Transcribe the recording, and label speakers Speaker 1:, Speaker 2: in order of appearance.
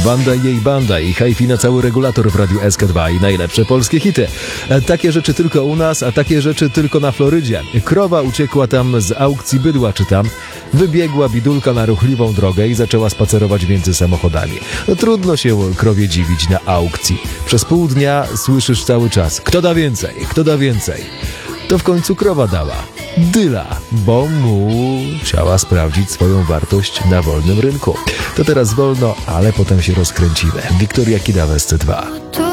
Speaker 1: Wanda i jej banda i hi-fi na cały regulator w Radiu SK2 i najlepsze polskie hity. Takie rzeczy tylko u nas, a takie rzeczy tylko na Florydzie. Krowa uciekła tam z aukcji bydła, czytam. Wybiegła bidulka na ruchliwą drogę i zaczęła spacerować między samochodami. No, trudno się krowie dziwić na aukcji. Przez pół dnia słyszysz cały czas: kto da więcej, kto da więcej. To w końcu krowa dała dyla, bo musiała sprawdzić swoją wartość na wolnym rynku. To teraz wolno, ale potem się rozkręcimy. Wiktoria Kida w SC2.